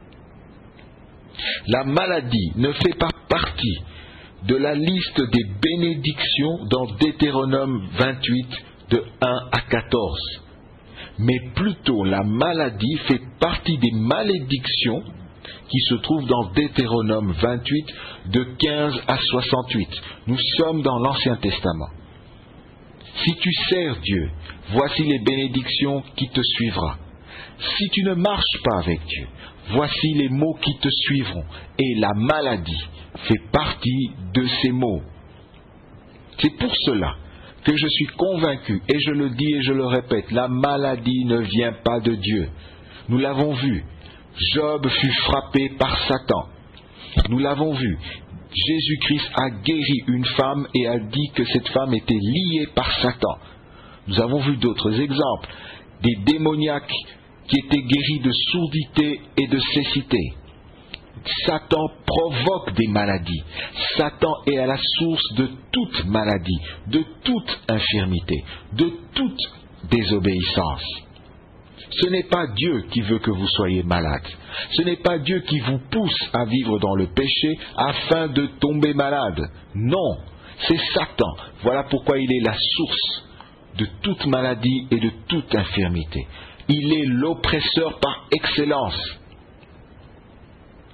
La maladie ne fait pas partie de la liste des bénédictions dans Deutéronome 28 de 1 à 14. Mais plutôt la maladie fait partie des malédictions qui se trouvent dans Deutéronome 28 de 15 à 68. Nous sommes dans l'Ancien Testament. Si tu sers Dieu, voici les bénédictions qui te suivront. Si tu ne marches pas avec Dieu, voici les maux qui te suivront. Et la maladie fait partie de ces maux. C'est pour cela que je suis convaincu, et je le dis et je le répète, la maladie ne vient pas de Dieu. Nous l'avons vu. Job fut frappé par Satan. Nous l'avons vu. Jésus-Christ a guéri une femme et a dit que cette femme était liée par Satan. Nous avons vu d'autres exemples. Des démoniaques qui étaient guéris de sourdité et de cécité. Satan provoque des maladies. Satan est à la source de toute maladie, de toute infirmité, de toute désobéissance. Ce n'est pas Dieu qui veut que vous soyez malade. Ce n'est pas Dieu qui vous pousse à vivre dans le péché afin de tomber malade. Non, c'est Satan. Voilà pourquoi il est la source de toute maladie et de toute infirmité. Il est l'oppresseur par excellence.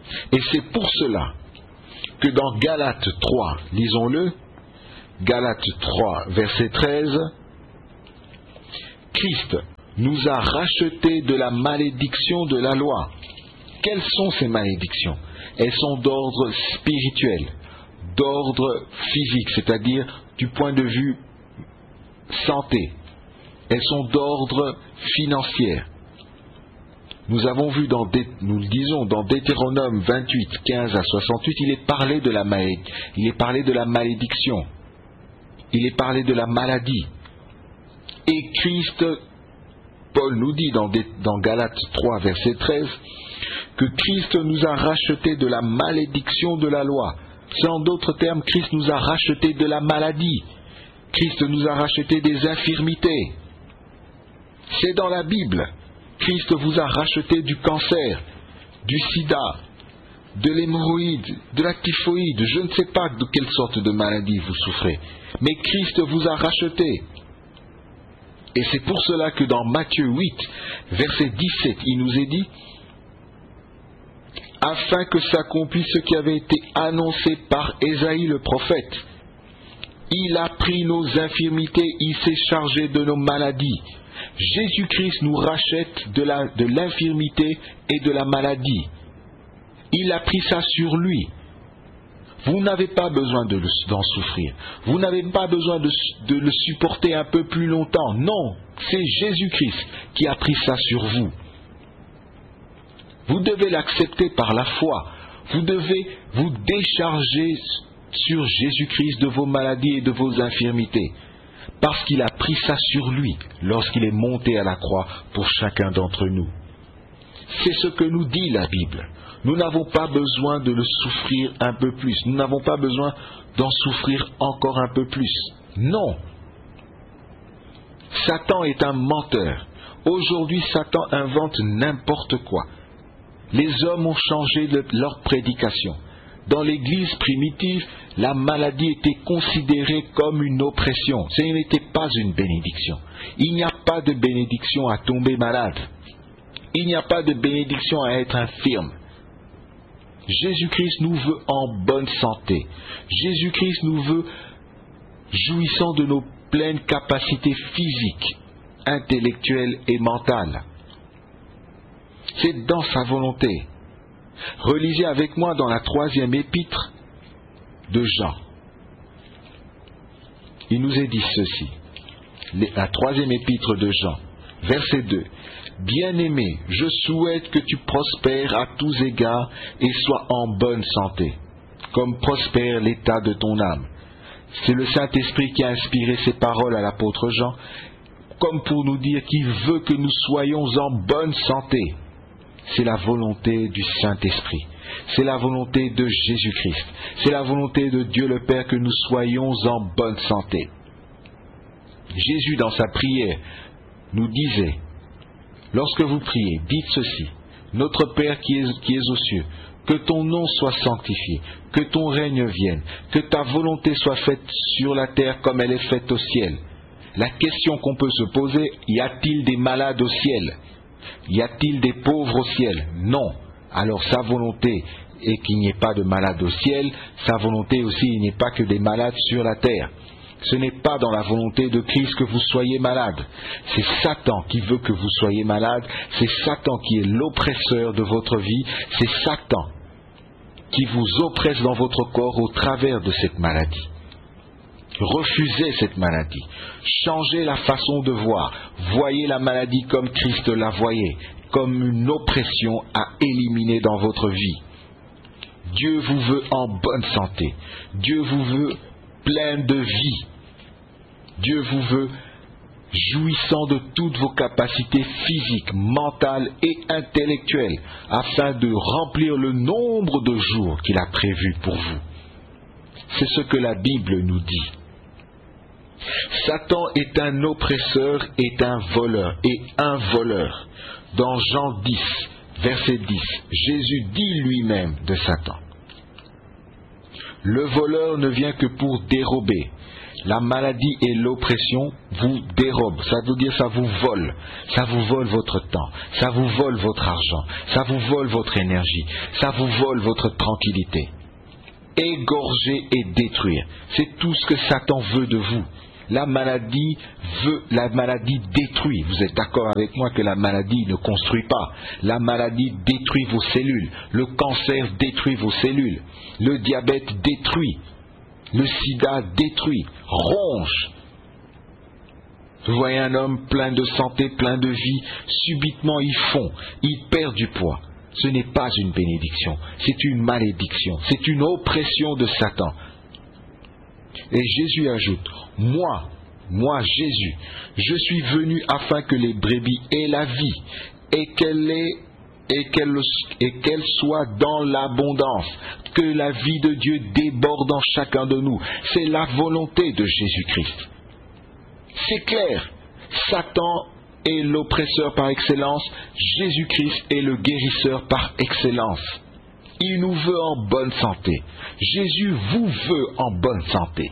Et c'est pour cela que dans Galates 3, lisons-le, Galates 3, verset 13, Christ nous a rachetés de la malédiction de la loi. Quelles sont ces malédictions? Elles sont d'ordre spirituel, d'ordre physique, c'est-à-dire du point de vue santé. Elles sont d'ordre financier. Nous avons vu, nous le disons, dans Deutéronome 28, 15 à 68, il est parlé de la malédiction, il est parlé de la malédiction, il est parlé de la maladie. Et Christ, Paul nous dit dans Galates 3, verset 13, que Christ nous a rachetés de la malédiction de la loi. C'est en d'autres termes, Christ nous a rachetés de la maladie. Christ nous a rachetés des infirmités. C'est dans la Bible. Christ vous a racheté du cancer, du sida, de l'hémorroïde, de la typhoïde. Je ne sais pas de quelle sorte de maladie vous souffrez, mais Christ vous a racheté. Et c'est pour cela que dans Matthieu 8, verset 17, il nous est dit, afin que s'accomplisse ce qui avait été annoncé par Ésaïe le prophète. Il a pris nos infirmités, il s'est chargé de nos maladies. Jésus-Christ nous rachète de l'infirmité et de la maladie. Il a pris ça sur lui. Vous n'avez pas besoin d'en souffrir. Vous n'avez pas besoin de le supporter un peu plus longtemps. Non, c'est Jésus-Christ qui a pris ça sur vous. Vous devez l'accepter par la foi. Vous devez vous décharger sur Jésus-Christ de vos maladies et de vos infirmités. Parce qu'il a pris ça sur lui lorsqu'il est monté à la croix pour chacun d'entre nous. C'est ce que nous dit la Bible. Nous n'avons pas besoin de le souffrir un peu plus. Nous n'avons pas besoin d'en souffrir encore un peu plus. Non. Satan est un menteur. Aujourd'hui, Satan invente n'importe quoi. Les hommes ont changé leur prédication. Dans l'Église primitive, la maladie était considérée comme une oppression. Ce n'était pas une bénédiction. Il n'y a pas de bénédiction à tomber malade. Il n'y a pas de bénédiction à être infirme. Jésus-Christ nous veut en bonne santé. Jésus-Christ nous veut jouissant de nos pleines capacités physiques, intellectuelles et mentales. C'est dans sa volonté. Relisez avec moi dans la 3e épître de Jean. Il nous est dit ceci. La 3e épître de Jean, verset 2. Bien-aimé, je souhaite que tu prospères à tous égards et sois en bonne santé, comme prospère l'état de ton âme. C'est le Saint-Esprit qui a inspiré ces paroles à l'apôtre Jean, comme pour nous dire qu'il veut que nous soyons en bonne santé. C'est la volonté du Saint-Esprit. C'est la volonté de Jésus-Christ. C'est la volonté de Dieu le Père que nous soyons en bonne santé. Jésus, dans sa prière, nous disait, lorsque vous priez, dites ceci, notre Père qui es aux cieux, que ton nom soit sanctifié, que ton règne vienne, que ta volonté soit faite sur la terre comme elle est faite au ciel. La question qu'on peut se poser, y a-t-il des malades au ciel ? Y a-t-il des pauvres au ciel? Non. Alors sa volonté est qu'il n'y ait pas de malades au ciel, sa volonté aussi il n'y ait pas que des malades sur la terre. Ce n'est pas dans la volonté de Christ que vous soyez malade. C'est Satan qui veut que vous soyez malade, c'est Satan qui est l'oppresseur de votre vie, c'est Satan qui vous oppresse dans votre corps au travers de cette maladie. Refusez cette maladie. Changez la façon de voir. Voyez la maladie comme Christ la voyait, comme une oppression à éliminer dans votre vie. Dieu vous veut en bonne santé. Dieu vous veut plein de vie. Dieu vous veut jouissant de toutes vos capacités physiques, mentales et intellectuelles, afin de remplir le nombre de jours qu'il a prévu pour vous. C'est ce que la Bible nous dit. Satan est un oppresseur, est un voleur. Dans Jean 10, verset 10, Jésus dit lui-même de Satan, « Le voleur ne vient que pour dérober, La maladie et l'oppression vous dérobent. Ça veut dire ça vous vole. Ça vous vole votre temps. Ça vous vole votre argent. Ça vous vole votre énergie. Ça vous vole votre tranquillité. Égorger et détruire. C'est tout ce que Satan veut de vous. La maladie détruit. Vous êtes d'accord avec moi que la maladie ne construit pas. La maladie détruit vos cellules. Le cancer détruit vos cellules. Le diabète détruit. Le sida détruit, ronge. Vous voyez un homme plein de santé, plein de vie, subitement il perd du poids. Ce n'est pas une bénédiction, c'est une malédiction, c'est une oppression de Satan. Et Jésus ajoute, moi Jésus, je suis venu afin que les brebis aient la vie et qu'elle soit dans l'abondance, que la vie de Dieu déborde en chacun de nous. C'est la volonté de Jésus-Christ. C'est clair, Satan est l'oppresseur par excellence, Jésus-Christ est le guérisseur par excellence. Il nous veut en bonne santé. Jésus vous veut en bonne santé.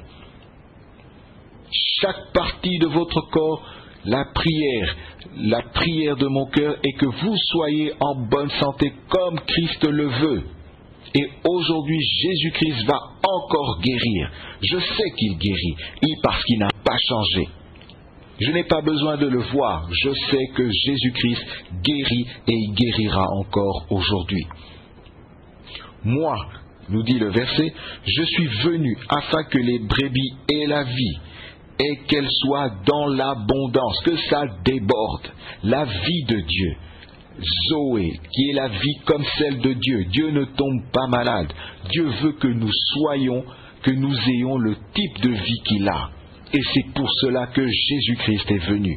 Chaque partie de votre corps, la prière de mon cœur est que vous soyez en bonne santé comme Christ le veut. Et aujourd'hui, Jésus-Christ va encore guérir. Je sais qu'il guérit, parce qu'il n'a pas changé. Je n'ai pas besoin de le voir. Je sais que Jésus-Christ guérit et il guérira encore aujourd'hui. Moi, nous dit le verset, je suis venu afin que les brebis aient la vie et qu'elle soit dans l'abondance, que ça déborde, la vie de Dieu. Zoé, qui est la vie comme celle de Dieu. Dieu ne tombe pas malade. Dieu veut que nous ayons le type de vie qu'il a. Et c'est pour cela que Jésus-Christ est venu.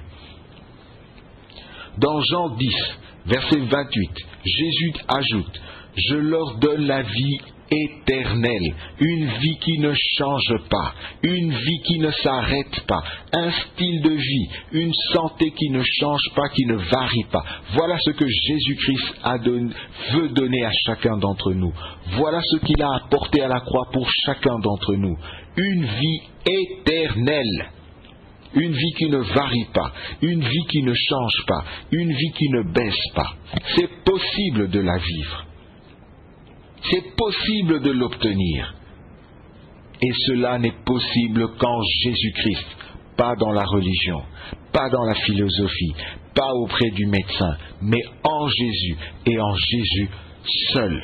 Dans Jean 10, verset 28, Jésus ajoute, je leur donne la vie éternelle, une vie qui ne change pas, une vie qui ne s'arrête pas, un style de vie, une santé qui ne change pas, qui ne varie pas. Voilà ce que Jésus-Christ veut donner à chacun d'entre nous. Voilà ce qu'il a apporté à la croix pour chacun d'entre nous. Une vie éternelle. Une vie qui ne varie pas, une vie qui ne change pas, une vie qui ne baisse pas. C'est possible de la vivre. C'est possible de l'obtenir. Et cela n'est possible qu'en Jésus-Christ, pas dans la religion, pas dans la philosophie, pas auprès du médecin, mais en Jésus et en Jésus seul.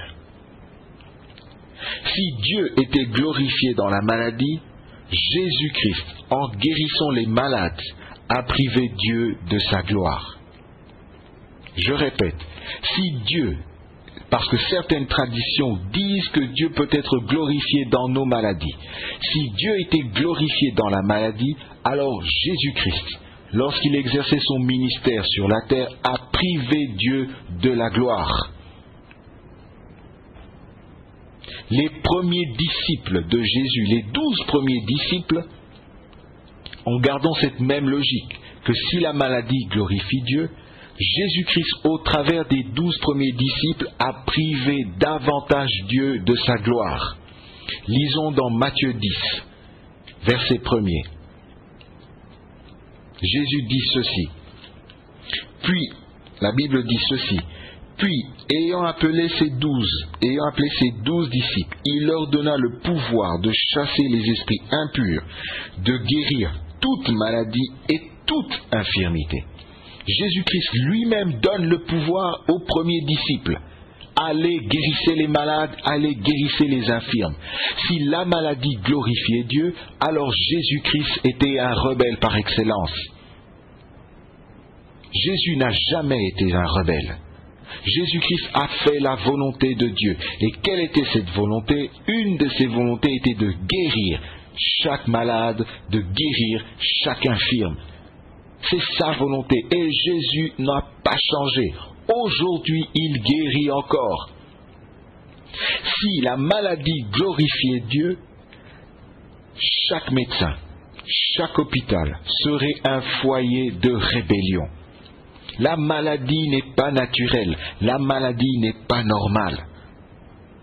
Si Dieu était glorifié dans la maladie, Jésus-Christ, en guérissant les malades, a privé Dieu de sa gloire. Je répète, si Dieu, parce que certaines traditions disent que Dieu peut être glorifié dans nos maladies, si Dieu était glorifié dans la maladie, alors Jésus-Christ, lorsqu'il exerçait son ministère sur la terre, a privé Dieu de la gloire. Les premiers disciples de Jésus, les 12 premiers disciples, en gardant cette même logique, que si la maladie glorifie Dieu, Jésus-Christ, au travers des 12 premiers disciples, a privé davantage Dieu de sa gloire. Lisons dans Matthieu 10, verset 1er. Jésus dit ceci. Puis, la Bible dit ceci. Puis, ayant appelé ses 12 disciples, il leur donna le pouvoir de chasser les esprits impurs, de guérir toute maladie et toute infirmité. Jésus-Christ lui-même donne le pouvoir aux premiers disciples. Allez, guérissez les malades, allez, guérissez les infirmes. Si la maladie glorifiait Dieu, alors Jésus-Christ était un rebelle par excellence. Jésus n'a jamais été un rebelle. Jésus-Christ a fait la volonté de Dieu. Et quelle était cette volonté? Une de ses volontés était de guérir chaque malade, de guérir chaque infirme. C'est sa volonté. Et Jésus n'a pas changé. Aujourd'hui, il guérit encore. Si la maladie glorifiait Dieu, chaque médecin, chaque hôpital serait un foyer de rébellion. La maladie n'est pas naturelle, la maladie n'est pas normale.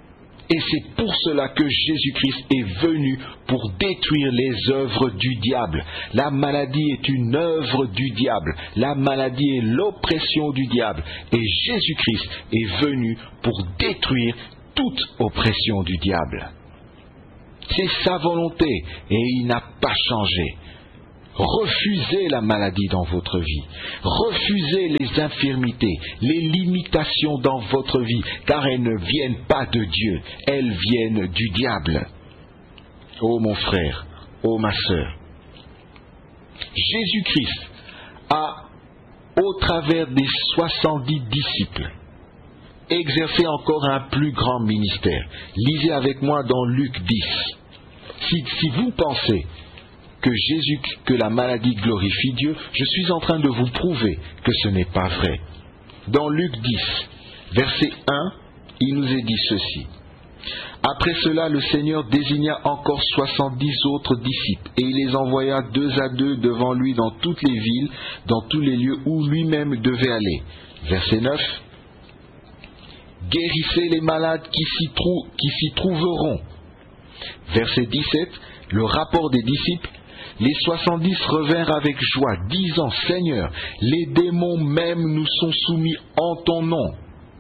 Et c'est pour cela que Jésus-Christ est venu pour détruire les œuvres du diable. La maladie est une œuvre du diable. La maladie est l'oppression du diable. Et Jésus-Christ est venu pour détruire toute oppression du diable. C'est sa volonté et il n'a pas changé. Refusez la maladie dans votre vie. Refusez les infirmités, les limitations dans votre vie, car elles ne viennent pas de Dieu, elles viennent du diable. Ô mon frère, ô ma sœur, Jésus-Christ a, au travers des 70 disciples, exercé encore un plus grand ministère. Lisez avec moi dans Luc 10. Si vous pensez que la maladie glorifie Dieu, je suis en train de vous prouver que ce n'est pas vrai. Dans Luc 10, verset 1, il nous est dit ceci. Après cela, le Seigneur désigna encore 70 autres disciples, et il les envoya 2 à 2 devant lui dans toutes les villes, dans tous les lieux où lui-même devait aller. Verset 9. Guérissez les malades qui s'y trouveront. Verset 17, le rapport des disciples. Les 70 revinrent avec joie, disant, Seigneur, les démons même nous sont soumis en ton nom.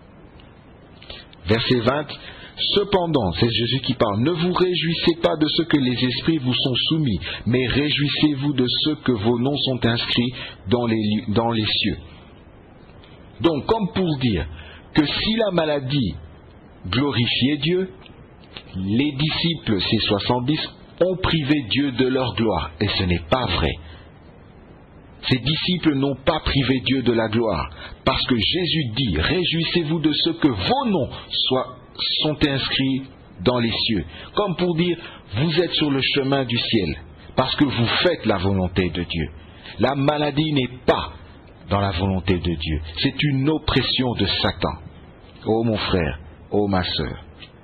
Verset 20, cependant, c'est Jésus qui parle, ne vous réjouissez pas de ce que les esprits vous sont soumis, mais réjouissez-vous de ce que vos noms sont inscrits dans les cieux. Donc, comme pour dire que si la maladie glorifiait Dieu, les disciples, ces 70, ont privé Dieu de leur gloire, et ce n'est pas vrai. Ces disciples n'ont pas privé Dieu de la gloire, parce que Jésus dit, réjouissez-vous de ce que vos noms sont inscrits dans les cieux. Comme pour dire, vous êtes sur le chemin du ciel, parce que vous faites la volonté de Dieu. La maladie n'est pas dans la volonté de Dieu, c'est une oppression de Satan. Oh mon frère, oh ma sœur.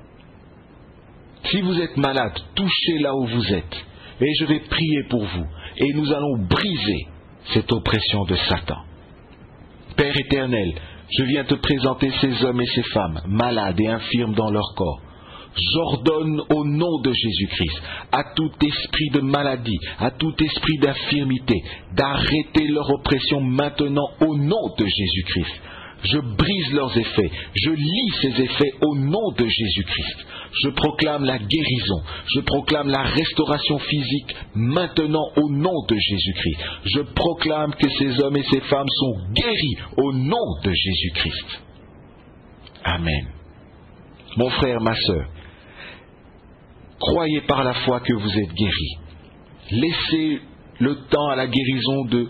Si vous êtes malade, touchez là où vous êtes, et je vais prier pour vous, et nous allons briser cette oppression de Satan. Père éternel, je viens te présenter ces hommes et ces femmes, malades et infirmes dans leur corps. J'ordonne au nom de Jésus-Christ à tout esprit de maladie, à tout esprit d'infirmité, d'arrêter leur oppression maintenant au nom de Jésus-Christ. Je brise leurs effets, je lis ces effets au nom de Jésus-Christ. Je proclame la guérison, je proclame la restauration physique maintenant au nom de Jésus-Christ. Je proclame que ces hommes et ces femmes sont guéris au nom de Jésus-Christ. Amen. Mon frère, ma sœur, croyez par la foi que vous êtes guéris. Laissez le temps à la guérison de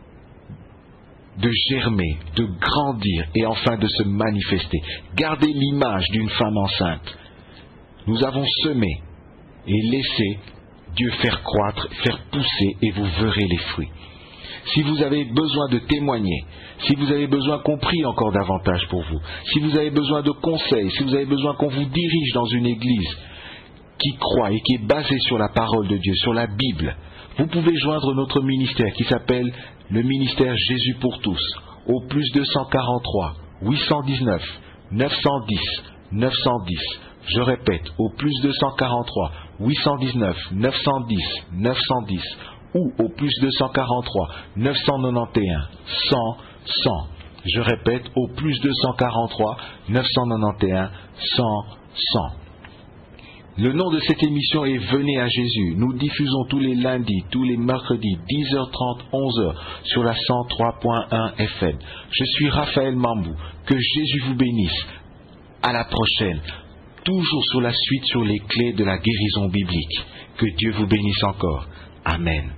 germer, de grandir et enfin de se manifester. Gardez l'image d'une femme enceinte. Nous avons semé et laissé Dieu faire croître, faire pousser et vous verrez les fruits. Si vous avez besoin de témoigner, si vous avez besoin qu'on prie encore davantage pour vous, si vous avez besoin de conseils, si vous avez besoin qu'on vous dirige dans une église qui croit et qui est basée sur la parole de Dieu, sur la Bible, vous pouvez joindre notre ministère qui s'appelle le ministère Jésus pour tous, au plus 243 819 910 910. Je répète, au plus 243 819 910 910 ou au plus 243 991 100 100. Je répète, au plus 243 991 100 100. Le nom de cette émission est Venez à Jésus. Nous diffusons tous les lundis, tous les mercredis, 10h30, 11h, sur la 103.1 FM. Je suis Raphaël Mambou. Que Jésus vous bénisse. À la prochaine. Toujours sur la suite sur les clés de la guérison biblique. Que Dieu vous bénisse encore. Amen.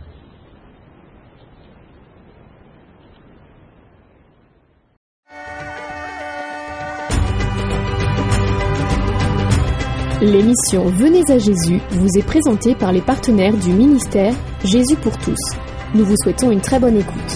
L'émission Venez à Jésus vous est présentée par les partenaires du ministère Jésus pour tous. Nous vous souhaitons une très bonne écoute.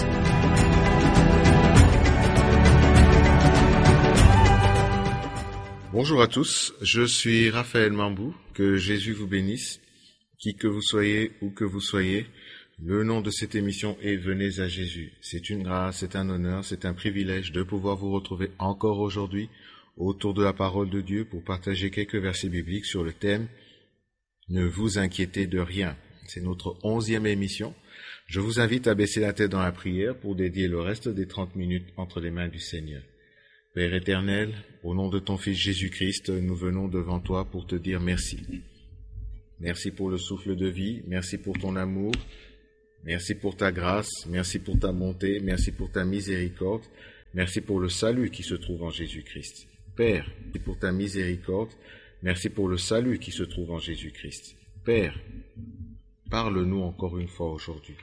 Bonjour à tous, je suis Raphaël Mambou, que Jésus vous bénisse, qui que vous soyez, où que vous soyez. Le nom de cette émission est Venez à Jésus. C'est une grâce, c'est un honneur, c'est un privilège de pouvoir vous retrouver encore aujourd'hui autour de la parole de Dieu pour partager quelques versets bibliques sur le thème « Ne vous inquiétez de rien ». C'est notre 11e émission. Je vous invite à baisser la tête dans la prière pour dédier le reste des 30 minutes entre les mains du Seigneur. Père éternel, au nom de ton Fils Jésus-Christ, nous venons devant toi pour te dire merci. Merci pour le souffle de vie, merci pour ton amour, merci pour ta grâce, merci pour ta bonté, merci pour ta miséricorde, merci pour le salut qui se trouve en Jésus-Christ. Père, merci pour ta miséricorde, merci pour le salut qui se trouve en Jésus-Christ. Père, parle-nous encore une fois aujourd'hui.